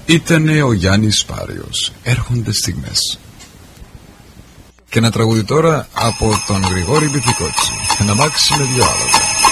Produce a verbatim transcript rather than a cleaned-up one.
Ήτανε ο Γιάννης Πάριος. Έρχονται στιγμές. Και ένα τραγούδι τώρα από τον Γρηγόρη Μπιθικότσι. Ένα μάξι με δυο άλογα.